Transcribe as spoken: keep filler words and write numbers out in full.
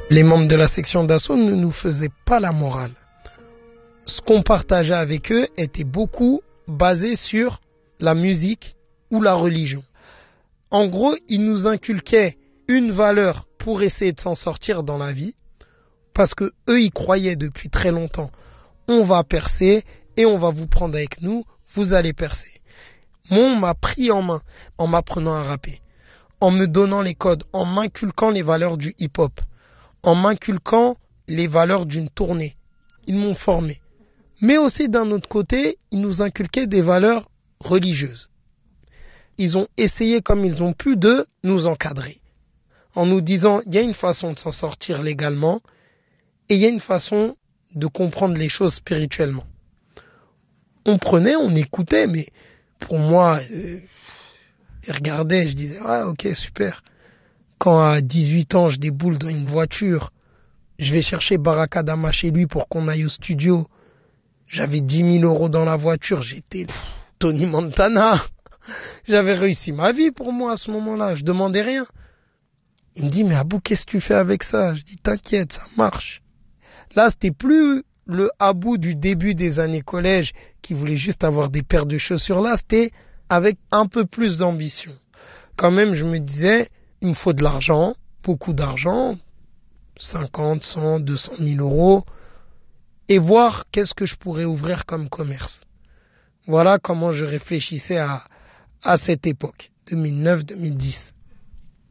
Les membres de la section d'assaut ne nous faisaient pas la morale. Ce qu'on partageait avec eux était beaucoup basé sur la musique ou la religion. En gros, ils nous inculquaient une valeur pour essayer de s'en sortir dans la vie, parce que eux, ils croyaient depuis très longtemps. On va percer et on va vous prendre avec nous, vous allez percer. Moi, on m'a pris en main en m'apprenant à rapper, en me donnant les codes, en m'inculquant les valeurs du hip-hop, en m'inculquant les valeurs d'une tournée. Ils m'ont formé. Mais aussi d'un autre côté, ils nous inculquaient des valeurs religieuses. Ils ont essayé comme ils ont pu de nous encadrer, en nous disant il y a une façon de s'en sortir légalement et il y a une façon de comprendre les choses spirituellement. On prenait, on écoutait, mais pour moi, euh, je regardais, je disais ah ok super. Quand à dix-huit ans je déboule dans une voiture, je vais chercher Baraka Dama chez lui pour qu'on aille au studio. J'avais dix mille euros dans la voiture, j'étais pff, Tony Montana. J'avais réussi ma vie pour moi à ce moment-là, je demandais rien. Il me dit mais Abou, qu'est-ce que tu fais avec ça? Je dis t'inquiète, ça marche. Là, c'était plus le Abou du début des années collège qui voulait juste avoir des paires de chaussures. Là, c'était avec un peu plus d'ambition. Quand même, je me disais, il me faut de l'argent, beaucoup d'argent, cinquante, cent, deux cent mille euros, et voir qu'est-ce que je pourrais ouvrir comme commerce. Voilà comment je réfléchissais à, à cette époque, deux mille neuf deux mille dix.